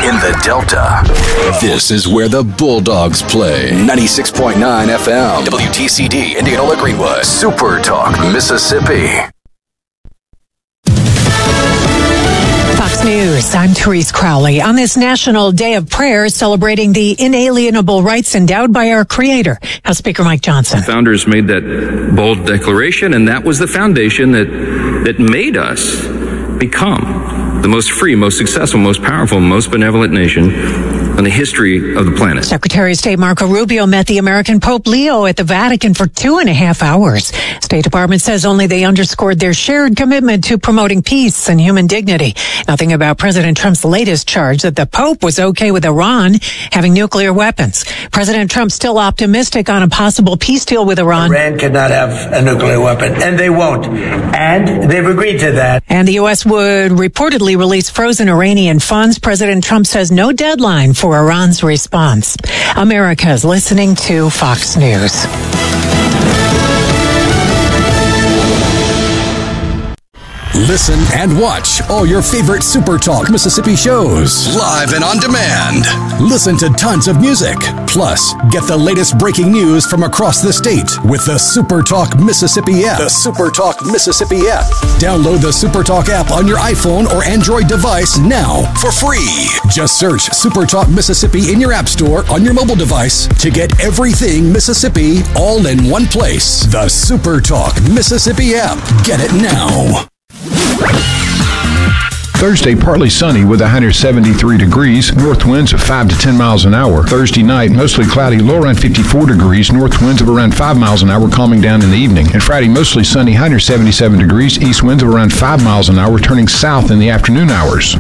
in the Delta. This is where the Bulldogs play. 96.9 FM, WTCD, Indianola Greenwood, Super Talk, Mississippi. Fox News, I'm Therese Crowley. On this National Day of Prayer, celebrating the inalienable rights endowed by our Creator, House Speaker Mike Johnson. The founders made that bold declaration, and that was the foundation that made us become the most free, most successful, most powerful, most benevolent nation in the history of the planet. Secretary of State Marco Rubio met the American Pope Leo at the Vatican for 2.5 hours. State Department says only they underscored their shared commitment to promoting peace and human dignity. Nothing about President Trump's latest charge that the Pope was okay with Iran having nuclear weapons. President Trump still optimistic on a possible peace deal with Iran. Iran cannot have a nuclear weapon, and they won't. And they've agreed to that. And the U.S. would reportedly release frozen Iranian funds. President Trump says no deadline for Iran's response. America is listening to Fox News. Listen and watch all your favorite Super Talk Mississippi shows live and on demand. Listen to tons of music. Plus, get the latest breaking news from across the state with the Super Talk Mississippi app. The Super Talk Mississippi app. Download the Super Talk app on your iPhone or Android device now for free. Just search Super Talk Mississippi in your app store on your mobile device to get everything Mississippi all in one place. The Super Talk Mississippi app. Get it now. Thursday, partly sunny with a high near 73 degrees, north winds of 5 to 10 miles an hour. Thursday night, mostly cloudy, low around 54 degrees, north winds of around 5 miles an hour, calming down in the evening. And Friday, mostly sunny, high near 77 degrees, east winds of around 5 miles an hour, turning south in the afternoon hours.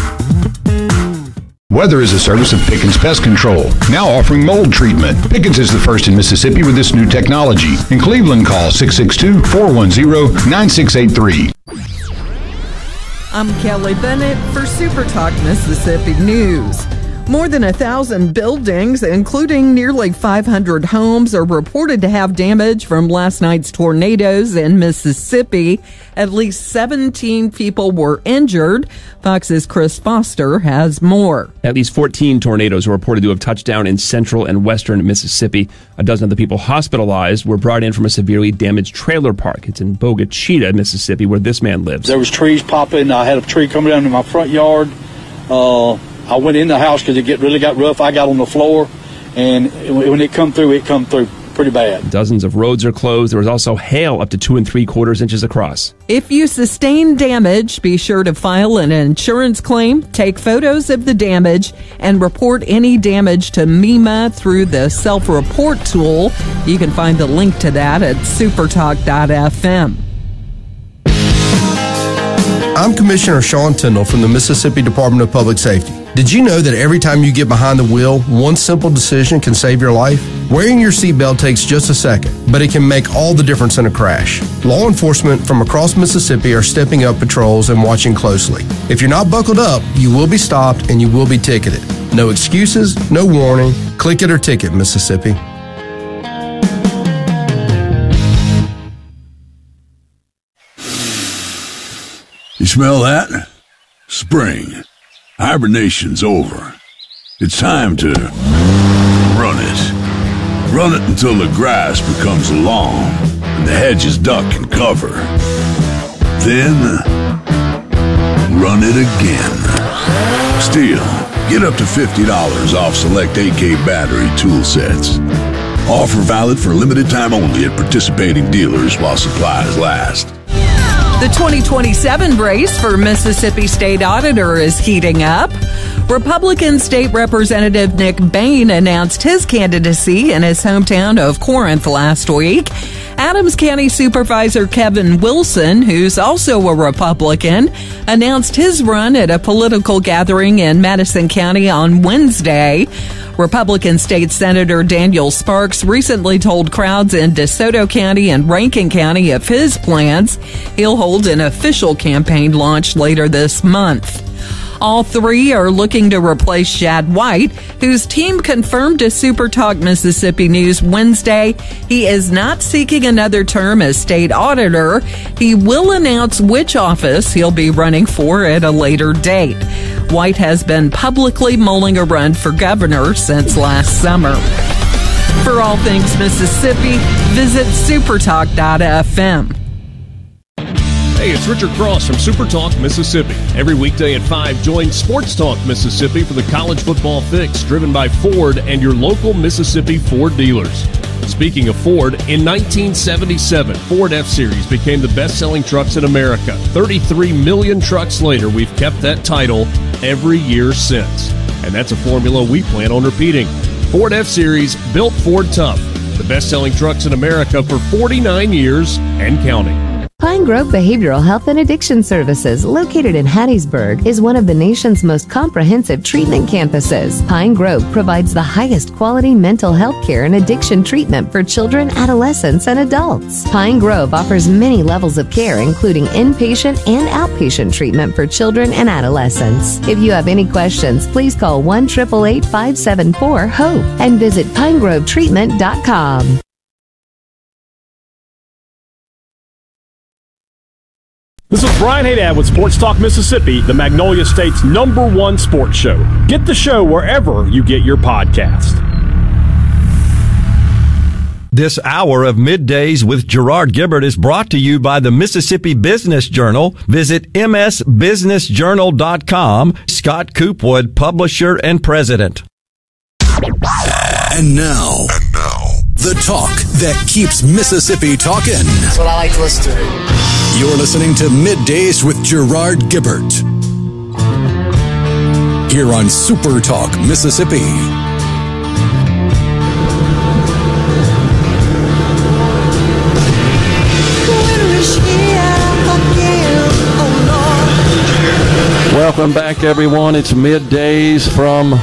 Weather is a service of Pickens Pest Control, now offering mold treatment. Pickens is the first in Mississippi with this new technology. In Cleveland, call 662-410-9683. I'm Kelly Bennett for Super Talk Mississippi News. More than 1,000 buildings, including nearly 500 homes, are reported to have damage from last night's tornadoes in Mississippi. At least 17 people were injured. Fox's Chris Foster has more. At least 14 tornadoes were reported to have touched down in central and western Mississippi. A dozen of the people hospitalized were brought in from a severely damaged trailer park. It's in Bogachita, Mississippi, where this man lives. There was trees popping. I had a tree coming down in my front yard. I went in the house because it really got rough. I got on the floor, and when it come through pretty bad. Dozens of roads are closed. There was also hail up to 2 3/4 inches across. If you sustain damage, be sure to file an insurance claim, take photos of the damage, and report any damage to MEMA through the self-report tool. You can find the link to that at supertalk.fm. I'm Commissioner Sean Tindall from the Mississippi Department of Public Safety. Did you know that every time you get behind the wheel, one simple decision can save your life? Wearing your seatbelt takes just a second, but it can make all the difference in a crash. Law enforcement from across Mississippi are stepping up patrols and watching closely. If you're not buckled up, you will be stopped and you will be ticketed. No excuses, no warning. Click it or ticket, Mississippi. You smell that? Spring. Hibernation's over. It's time to run it. Run it until the grass becomes long and the hedges duck and cover. Then, run it again. Still, get up to $50 off select AK battery tool sets. Offer valid for limited time only at participating dealers while supplies last. The 2027 race for Mississippi State Auditor is heating up. Republican State Representative Nick Bain announced his candidacy in his hometown of Corinth last week. Adams County Supervisor Kevin Wilson, who's also a Republican, announced his run at a political gathering in Madison County on Wednesday. Republican State Senator Daniel Sparks recently told crowds in DeSoto County and Rankin County of his plans. He'll hold an official campaign launch later this month. All three are looking to replace Shad White, whose team confirmed to Super Talk Mississippi News Wednesday he is not seeking another term as state auditor. He will announce which office he'll be running for at a later date. White has been publicly mulling a run for governor since last summer. For all things Mississippi, visit supertalk.fm. Hey, it's Richard Cross from Super Talk Mississippi. Every weekday at 5, join Sports Talk Mississippi for the college football fix, driven by Ford and your local Mississippi Ford dealers. Speaking of Ford, in 1977, Ford F-Series became the best-selling trucks in America. 33 million trucks later, we've kept that title every year since. And that's a formula we plan on repeating. Ford F-Series, built Ford tough. The best-selling trucks in America for 49 years and counting. Pine Grove Behavioral Health and Addiction Services, located in Hattiesburg, is one of the nation's most comprehensive treatment campuses. Pine Grove provides the highest quality mental health care and addiction treatment for children, adolescents, and adults. Pine Grove offers many levels of care, including inpatient and outpatient treatment for children and adolescents. If you have any questions, please call 1-888-574-HOPE and visit pinegrovetreatment.com. This is Brian Haydad with Sports Talk Mississippi, the Magnolia State's #1 sports show. Get the show wherever you get your podcast. This hour of Middays with Gerard Gibbert is brought to you by the Mississippi Business Journal. Visit msbusinessjournal.com. Scott Coopwood, publisher and president. And now, the talk that keeps Mississippi talking. That's what I like to listen to. You're listening to Middays with Gerard Gibbert here on Super Talk Mississippi. Welcome back, everyone. It's Middays from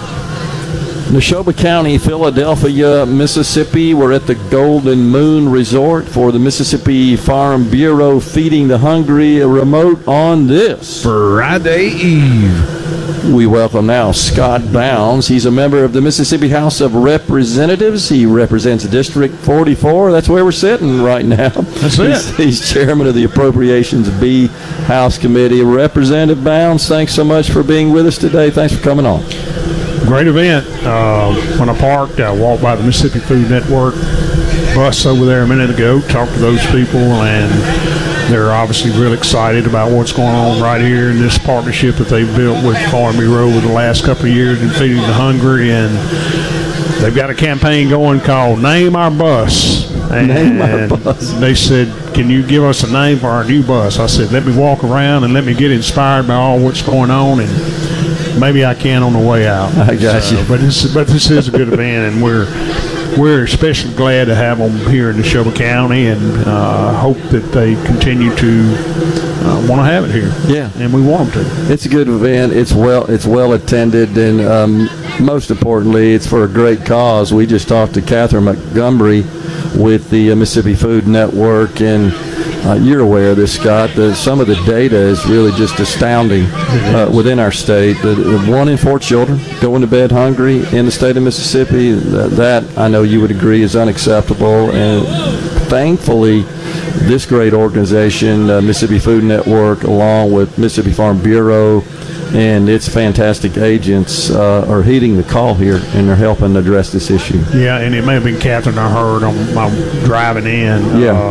Neshoba County, Philadelphia, Mississippi. We're at the Golden Moon Resort for the Mississippi Farm Bureau Feeding the Hungry, a remote on this Friday Eve. We welcome now Scott Bounds. He's a member of the Mississippi House of Representatives. He represents District 44. That's where we're sitting right now. That's it. He's chairman of the Appropriations B House Committee. Representative Bounds, thanks so much for being with us today. Thanks for coming on. Great event. When I parked, I walked by the Mississippi Food Network bus over there a minute ago, talked to those people, and they're obviously real excited about what's going on right here in this partnership that they've built with Farm Bureau over the last couple of years in feeding the hungry. And they've got a campaign going called Name Our Bus. And Name Our Bus. They said, can you give us a name for our new bus? I said, let me walk around and let me get inspired by all what's going on, and maybe I can on the way out. I got you. But this is a good event, and we're especially glad to have them here in Neshoba County, and hope that they continue to want to have it here. Yeah, and we want them to. It's a good event. It's well attended, and most importantly, it's for a great cause. We just talked to Catherine Montgomery with the Mississippi Food Network, and you're aware of this, Scott. Some of the data is really just astounding within our state. The 1 in 4 children going to bed hungry in the state of Mississippi, that I know you would agree is unacceptable. And thankfully, this great organization, Mississippi Food Network, along with Mississippi Farm Bureau and its fantastic agents, are heeding the call here, and they're helping address this issue. Yeah, and it may have been Catherine I heard on my driving in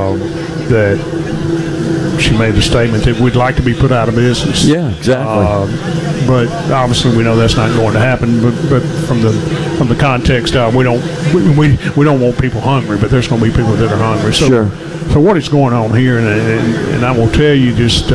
that she made the statement that we'd like to be put out of business. Yeah, exactly. But obviously, we know that's not going to happen. But from the context of we don't want people hungry, but there's going to be people that are hungry. So, sure. So what is going on here, and I will tell you just.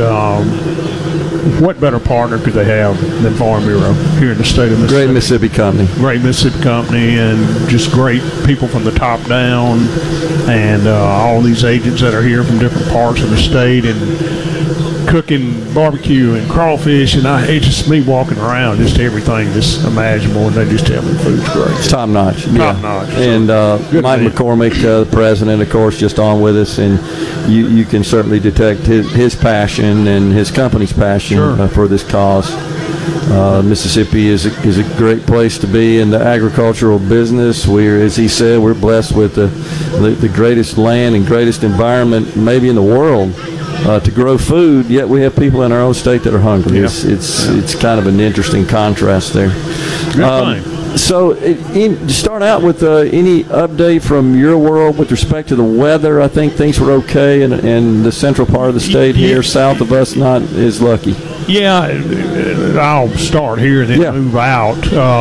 What better partner could they have than Farm Bureau here in the state of Mississippi? Great Mississippi company. Great Mississippi company, and just great people from the top down, and all these agents that are here from different parts of the state, and cooking barbecue and crawfish, and it's just me walking around, just everything that's imaginable, and they just tell me the food's great. It's top notch. Top notch. And Mike McCormick, the president, of course, just on with us, and you can certainly detect his passion and his company's passion for this cause. Mississippi is a great place to be in the agricultural business. As he said, we're blessed with the greatest land and greatest environment maybe in the world. to grow food, yet we have people in our own state that are hungry. Yeah. It's kind of an interesting contrast there. So, to start out with, any update from your world with respect to the weather? I think things were okay in the central part of the state here. South of us, not as lucky. Yeah, I'll start here and then move out.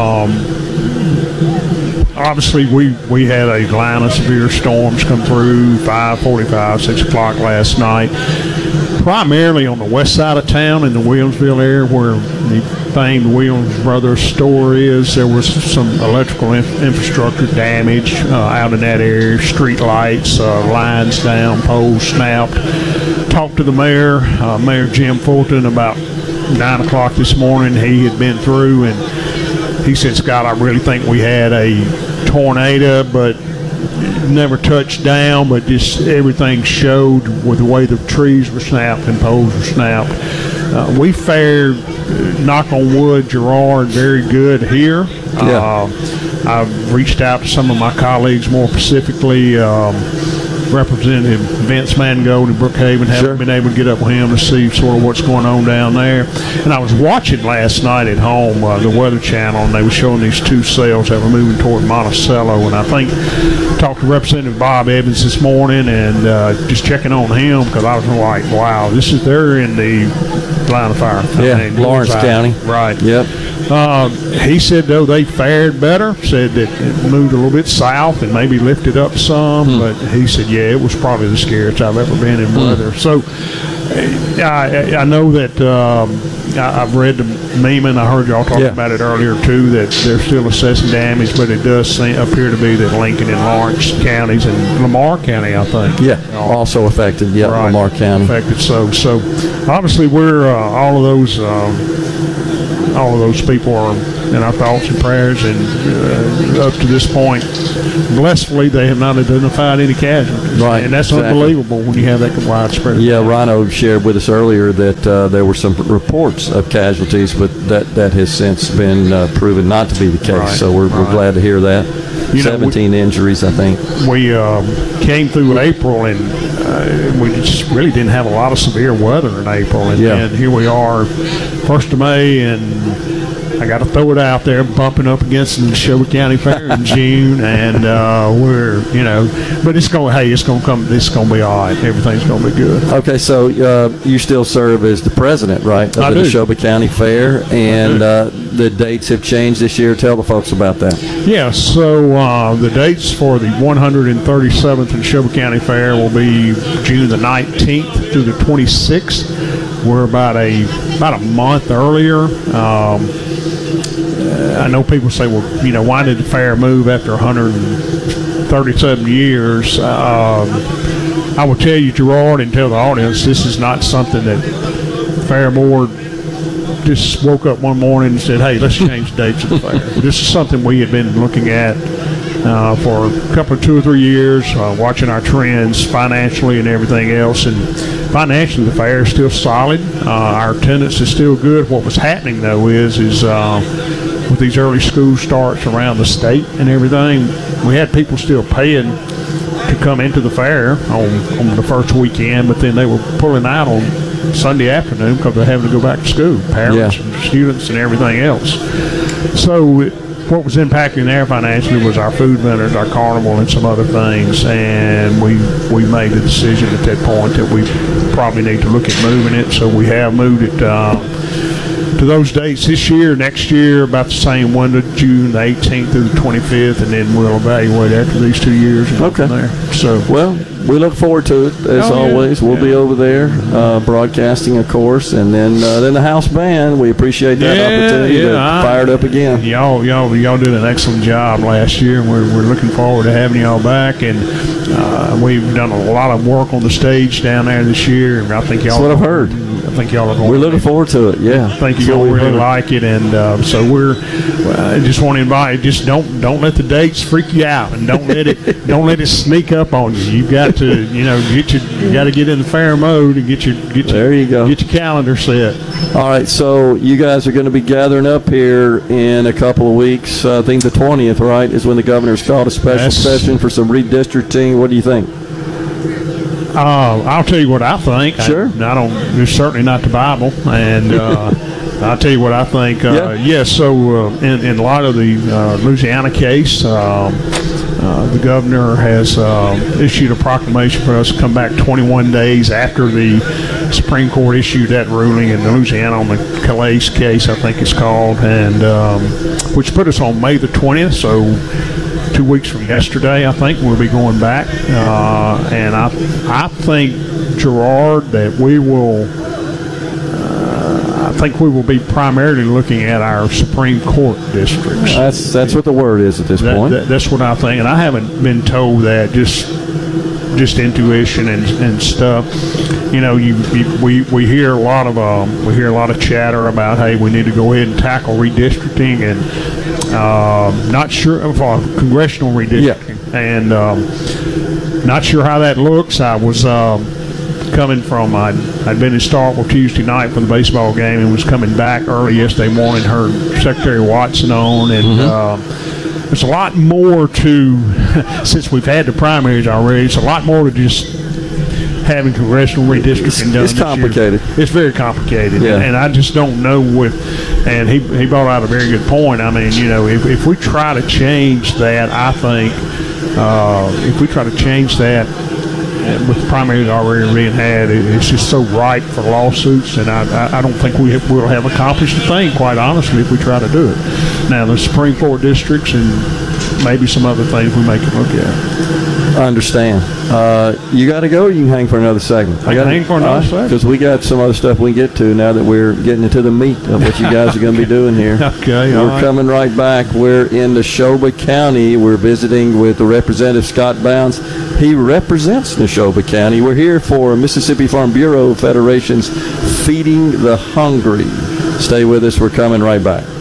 Obviously, we had a line of severe storms come through 5:45, 6 o'clock last night, primarily on the west side of town in the Williamsville area where the famed Williams Brothers store is. There was some electrical infrastructure damage out in that area, street lights, lines down, poles snapped. Talked to the mayor, Mayor Jim Fulton, about 9 o'clock this morning. He had been through, and he said, Scott, I really think we had a tornado, but never touched down, but just everything showed with the way the trees were snapped and poles were snapped. We fared, knock on wood, Gerard, very good here. I've reached out to some of my colleagues, more specifically Representative Vince Mangold in Brookhaven. Haven't been able to get up with him to see sort of what's going on down there. And I was watching last night at home the Weather Channel, and they were showing these two cells that were moving toward Monticello. And I think talked to Representative Bob Evans this morning and just checking on him because I was like, wow, they're in the line of fire. Lawrence County. Right. Yep. He said, though, they fared better, said that it moved a little bit south and maybe lifted up some, but he said, yeah, it was probably the scariest I've ever been in weather. So I know that I've read the meme, and I heard y'all talking about it earlier, too, that they're still assessing damage, but it does appear to be that Lincoln and Lawrence counties and Lamar County, I think. Yeah, also affected, right, Lamar County. Affected, so obviously we're all of those people are in our thoughts and prayers, and up to this point, blessedly, they have not identified any casualties. Right, and that's unbelievable when you have that widespread. Yeah, Rhino shared with us earlier that there were some reports of casualties, but that has since been proven not to be the case. Right, so we're glad to hear that. 17 injuries, I think. We came through April, and we just really didn't have a lot of severe weather in April. And here we are, 1st of May, and I got to throw it out there, bumping up against the Neshoba County Fair in June, and we're, but it's going to come. It's going to be all right. Everything's going to be good. Okay, so you still serve as the president, right, of the Neshoba County Fair, and the dates have changed this year. Tell the folks about that. Yeah, so the dates for the 137th Neshoba County Fair will be June the 19th through the 26th. We're about a month earlier. I know people say, well, why did the fair move after 137 years? I will tell you, Gerard, and tell the audience, this is not something that the Fair Board just woke up one morning and said, hey, let's change the dates of the fair. This is something we had been looking at for a couple of 2 or 3 years, watching our trends financially and everything else. And financially, the fair is still solid. Our attendance is still good. What was happening, though, is with these early school starts around the state and everything, we had people still paying to come into the fair on the first weekend, but then they were pulling out on Sunday afternoon because they're having to go back to school, parents and students and everything else. So what was impacting there financially was our food vendors, our carnival, and some other things, and we made the decision at that point that we probably need to look at moving it, so we have moved it to those dates this year. Next year, about the same window, June 18th through the 25th, and then we'll evaluate after these 2 years. And from there. So, well, we look forward to it as always. We'll be over there broadcasting, of course, and then the house band. We appreciate that opportunity to fire it up again. Y'all did an excellent job last year, and we're looking forward to having y'all back. And we've done a lot of work on the stage down there this year, and I think y'all. That's what I've heard. I think y'all are going. We're looking forward to it. Yeah, I think y'all really like it, and so we're. I just want to invite. Just don't let the dates freak you out, and don't let it sneak up on you. You've got to you got to get in the fair mode and get your calendar set. All right, so you guys are going to be gathering up here in a couple of weeks. I think the 20th, right, is when the governor's called a special session for some redistricting. What do you think? I'll tell you what I think. Sure. I don't. It's certainly not the Bible, and I'll tell you what I think. Yes. So in light of the Louisiana case, the governor has issued a proclamation for us to come back 21 days after the Supreme Court issued that ruling in Louisiana on the Calais case, I think it's called, and which put us on May the 20th. So 2 weeks from yesterday, I think we'll be going back, and I think, Gerard, that we will. I think we will be primarily looking at our Supreme Court districts. That's what the word is at this point. That's what I think, and I haven't been told that. Just intuition and stuff. You know, we hear a lot of chatter about, hey, we need to go ahead and tackle redistricting, and not sure of congressional redistricting, and not sure how that looks. I was coming from, I'd been in Starkville Tuesday night for the baseball game and was coming back early yesterday morning, heard Secretary Watson on, and there's a lot more to, since we've had the primaries already, it's a lot more to just having congressional redistricting done. It's complicated. It's very complicated, and I just don't know and he brought out a very good point. I mean, you know, if we try to change that, I think, if we try to change that, with the primaries already being had, it's just so ripe for lawsuits, and I don't think we'll have accomplished a thing, quite honestly, if we try to do it. Now, the Supreme Court districts and maybe some other things we may can look at. I understand. You got to go, or you can hang for another segment? I got to hang for another segment. Because we got some other stuff we can get to now that we're getting into the meat of what you guys are going to be doing here. Okay, we're coming right back. We're in Neshoba County. We're visiting with the Representative Scott Bounds. He represents Neshoba County. We're here for Mississippi Farm Bureau Federation's Feeding the Hungry. Stay with us. We're coming right back.